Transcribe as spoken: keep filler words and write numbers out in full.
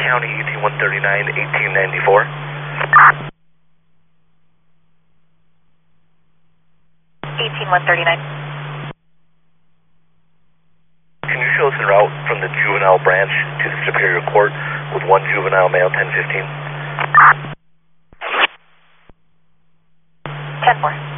County eighteen one thirty-nine, eighteen ninety-four. eighteen one thirty-nine. Can you show us en route from the juvenile branch to the Superior Court with one juvenile male, ten fifteen? ten four.